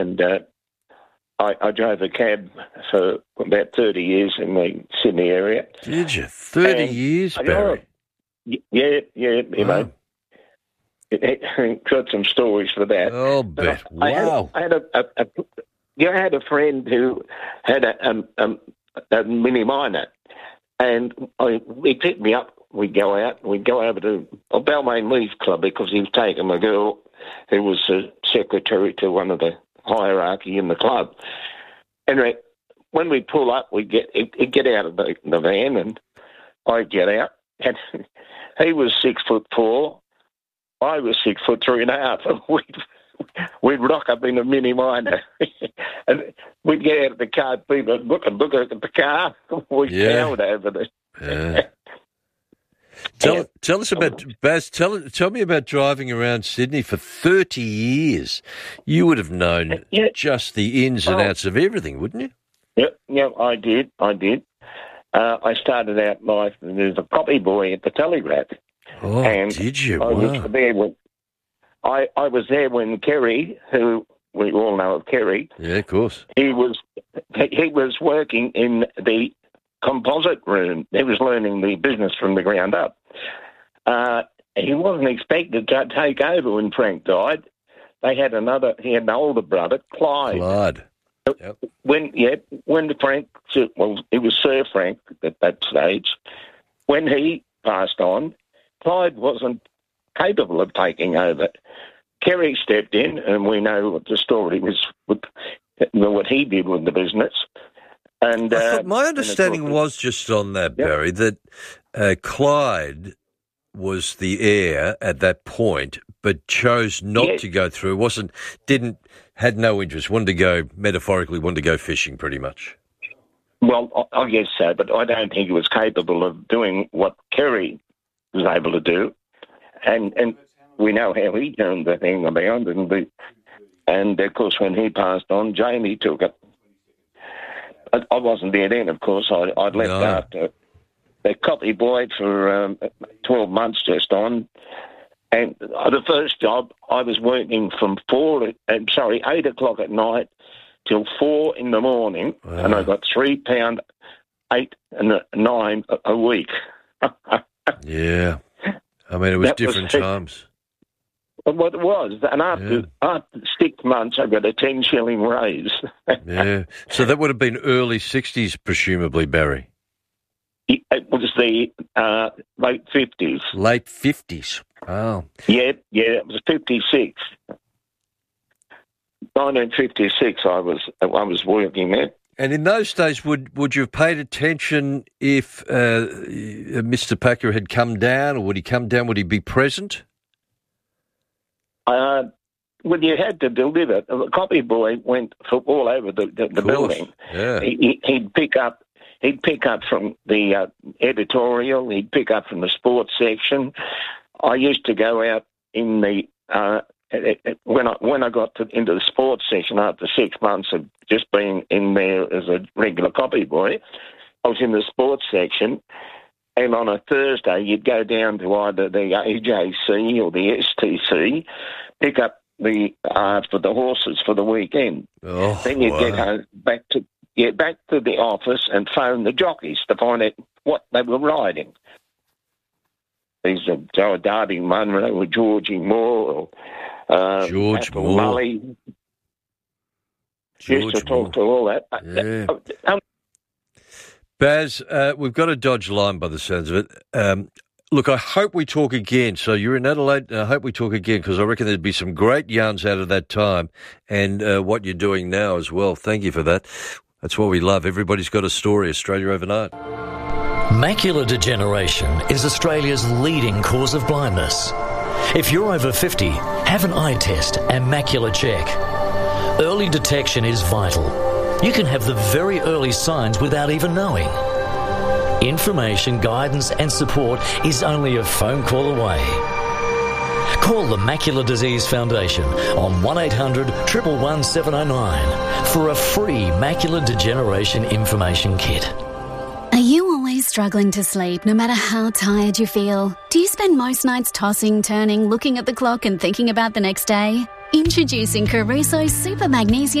And I drove a cab for about 30 years in the Sydney area. Did you? 30 years, Barry? Yeah, you know. Got some stories for that. Oh, bet. Wow. I had a friend who had a mini miner, and he picked me up. We'd go over to a Balmain Leaf Club because he was taking a girl who was a secretary to one of the hierarchy in the club. Anyway, when we pull up, he'd get out of the van, and I'd get out, and he was 6'4". I was 6'3.5". We'd rock up in a mini miner, and we'd get out of the car. People look at the car. We powered over there. Yeah. Tell us about Baz. Tell me about driving around Sydney for 30 years. You would have known just the ins and outs of everything, wouldn't you? Yeah, I did. I started out life as a copy boy at the Telegraph. Oh, and did you? I was there when Kerry, who we all know of Kerry. Yeah, of course. He was working in the composite room. He was learning the business from the ground up. He wasn't expected to take over when Frank died. He had an older brother, Clyde. Yep. When Frank, well, it was Sir Frank at that stage. When he passed on, Clyde wasn't capable of taking over. Kerry stepped in, and we know what the story was, what he did with the business. And I thought my understanding was just on that, Barry, that Clyde was the heir at that point, but chose not to go through. Had no interest. Wanted to go fishing, pretty much. Well, I guess so, but I don't think he was capable of doing what Kerry was able to do, and we know how he turned the thing around, and of course when he passed on, Jamie took it. I wasn't there then, of course. I'd left after the copy boy for 12 months just on, and the first job I was working from 8 o'clock at night till 4 in the morning, and I got £3, 8 and 9 a week. Yeah. I mean, it was different times. What it was. And after 6 months, I got a 10-shilling raise. Yeah. So that would have been early 60s, presumably, Barry. It was the late 50s. Late 50s. Oh. Yeah, it was 56. 1956 I was working there. And in those days, would you have paid attention if Mr. Packer had come down, or would he come down? Would he be present? Well, you had to deliver. The copy boy went all over the building. Yeah. He'd pick up from the editorial. He'd pick up from the sports section. I used to go out in the when I got into the sports section after 6 months of just being in there as a regular copy boy. I was in the sports section, and on a Thursday you'd go down to either the AJC or the STC, pick up the for the horses for the weekend. Oh, then you'd get home, back to the office and phone the jockeys to find out what they were riding. These are Darby Munro or Georgie Moore or George Moore. Mully. Used to talk to all that. Yeah. Baz, we've got a dodge line by the sounds of it. Look, I hope we talk again. So you're in Adelaide. I hope we talk again, because I reckon there'd be some great yarns out of that time and what you're doing now as well. Thank you for that. That's what we love. Everybody's got a story. Australia Overnight. Macular degeneration is Australia's leading cause of blindness. If you're over 50, have an eye test and macular check. Early detection is vital. You can have the very early signs without even knowing. Information, guidance and support is only a phone call away. Call the Macular Disease Foundation on 1800 111 709 for a free macular degeneration information kit. Are you always struggling to sleep no matter how tired you feel? Do you spend most nights tossing, turning, looking at the clock and thinking about the next day? Introducing Caruso Super Magnesium